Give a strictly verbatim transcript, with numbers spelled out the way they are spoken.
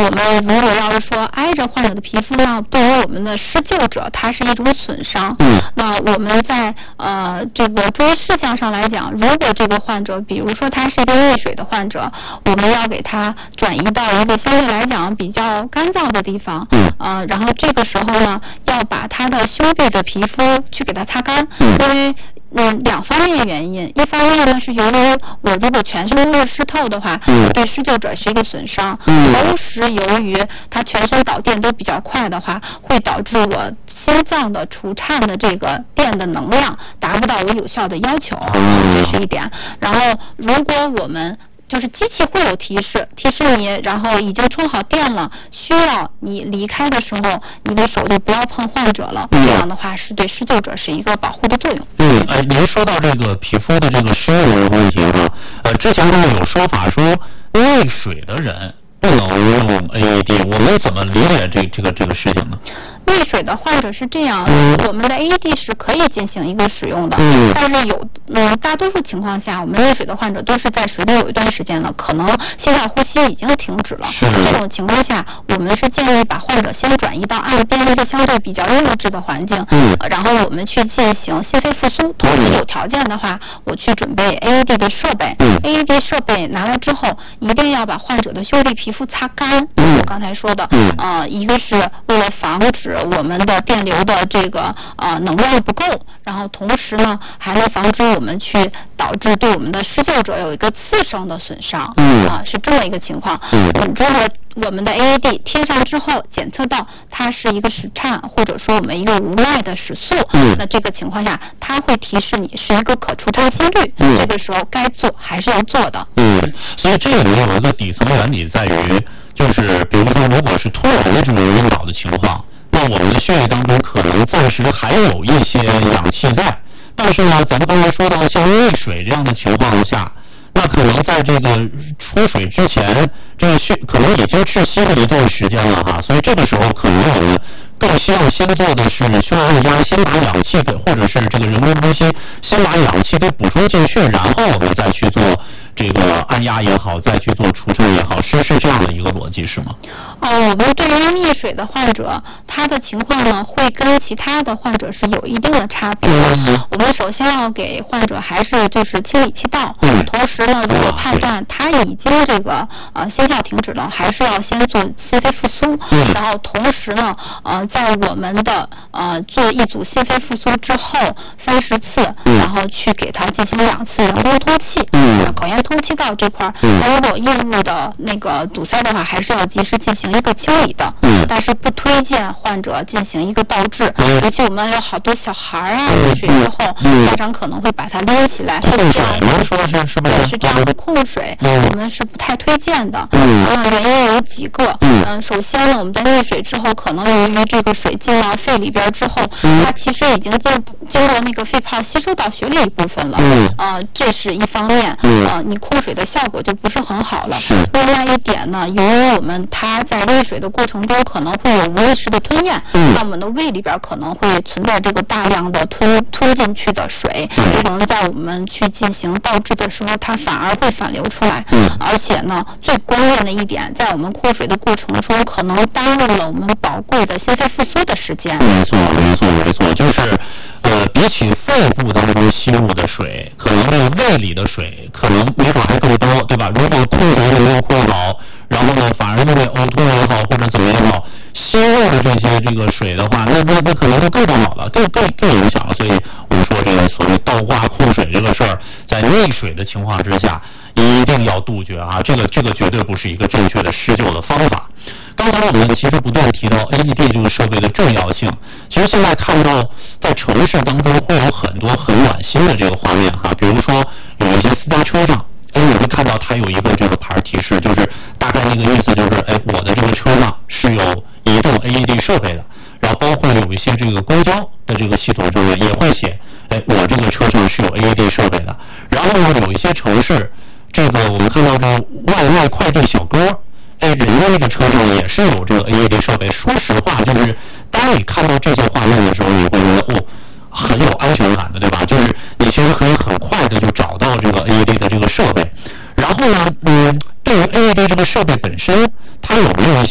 我们如果要是说挨着患者的皮肤呢，对于我们的施救者，它是一种损伤。 嗯， 那我们在呃这个注意事项上来讲，如果这个患者，比如说他是一个溺水的患者，我们要给他转移到一个相对来讲比较干燥的地方。 嗯， 呃，然后这个时候呢，要把他的胸壁的皮肤去给他擦干。 嗯， 因为嗯，两方面原因，一方面呢是由于我如果全身都湿透的话， 嗯， 对施救者是一个损伤。 嗯， 同时由于他全身导电都比较快的话，会导致我心脏的除颤的这个电的能量达不到我有效的要求， 嗯， 这是一点。然后如果我们就是机器会有提示，提示你，然后已经充好电了，需要你离开的时候，你的手就不要碰患者了。 嗯， 这样的话是对施救者是一个保护的作用。 嗯，哎，您说到这个皮肤的这个湿润问题呢，呃，之前呢有说法说溺水的人不能用 A E D， 我们怎么理解这这个这个事情呢？ 溺水的患者是这样， 嗯， 我们的 A E D 是可以进行一个使用的， 嗯， 但是有嗯大多数情况下，我们溺水的患者都是在水里有一段时间了，可能心跳呼吸已经停止了。这种情况下，我们是建议把患者先转移到岸边一个相对比较优质的环境， 嗯， 然后我们去进行心肺复苏。同时有条件的话，我去准备 A E D 的设备。 嗯 A E D 设备拿来之后，一定要把患者的胸壁皮肤擦干。 嗯， 我刚才说的， 嗯， 呃，一个是为了防止我们的电流的这个呃能量不够，然后同时呢还能防止我们去导致对我们的施救者有一个次生的损伤。 嗯， 啊，是这么一个情况。 嗯， 如果我们的 A E D 贴上之后检测到它是一个室颤，或者说我们一个无赖的室速， 嗯， 那这个情况下它会提示你是一个可除颤心率。 嗯， 这个时候该做还是要做的。 嗯，所以这里面有一个底层原理在于，就是比如说如果是突然的这种晕倒的情况，那我们的血液当中可能暂时还有一些氧气在，但是呢，咱们刚才说到像溺水这样的情况下，那可能在这个出水之前，这个血可能已经窒息了一段时间了哈，所以这个时候可能我们更希望先做的是胸按压，先把氧气给，或者是这个人工呼吸，先把氧气给补充进去，然后我们再去做这个按压也好，再去做除颤也好，是是这样的一个逻辑是吗？ 哦，我们对于溺水的患者，他的情况呢会跟其他的患者是有一定的差别的。 嗯， 我们首先要给患者还是就是清理气道， 嗯， 同时呢，如果判断他已经这个呃心跳停止了，还是要先做心肺复苏。 嗯， 然后同时呢，呃，在我们的呃做一组心肺复苏之后三十次， 嗯， 然后去给他进行两次人工通气。 嗯， 口咽通气道这块儿， 嗯， 如果异物的那个堵塞的话，还是要及时进行一个清理的。 嗯， 但是不推荐患者进行一个倒置。 嗯， 尤其我们有好多小孩啊，溺水之后， 嗯， 家长可能会把他拎起来， 控水吗？说是是不是？ 是这样的控水， 嗯， 我们是不太推荐的。 嗯， 呃，原因有几个。 嗯， 呃、首先呢，我们在溺水之后，可能由于这个水进到肺里边之后， 嗯， 它其实已经经经过那个肺泡吸收到血里一部分了。 嗯， 呃，这是一方面。 嗯， 呃，你控水的效果就不是很好了。 是。 另外一点呢，由于我们它在溺水的过程中可能会有无意识的吞咽， 嗯， 那我们的胃里边可能会存在这个大量的吞吞进去的水，有可能在我们去进行倒置的时候，它反而会反流出来。 嗯， 而且呢，最关键的一点，在我们控水的过程中，可能耽误了我们宝贵的心肺复苏的时间。 没错，没错，没错，就是，呃，比起肺部当中吸入的水，可能这个胃里的水可能没准还更多，对吧？如果控水没有控好，然后呢，反而因为呕吐也好，或者怎么也好，吸入的这些这个水的话，那那那可能就更不好了，更更更影响了。所以我们说这个所谓倒挂控水这个事儿，在溺水的情况之下，一定要杜绝啊！这个这个绝对不是一个正确的施救的方法。刚才我们其实不断提到 A E D 这个设备的重要性，其实现在看到在城市当中会有很多很暖心的这个画面哈，比如说有一些私家车上，哎，你会看到它有一个这个牌提示，就是大概那个意思就是，哎，我的这个车上是有移动 A E D 设备的，然后包括有一些这个公交的这个系统中也会写，哎，我这个车上是有 A E D 设备的。然后呢，有一些城市，这个我们看到这外卖快递小哥。哎，人家那个车上也是有这个 A E D 设备。说实话，就是当你看到这些画面的时候，你会觉得哦，很有安全感的，对吧？就是你其实可以很快的就找到这个 A E D 的这个设备。然后呢，嗯，对于 A E D 这个设备本身，它有没有一些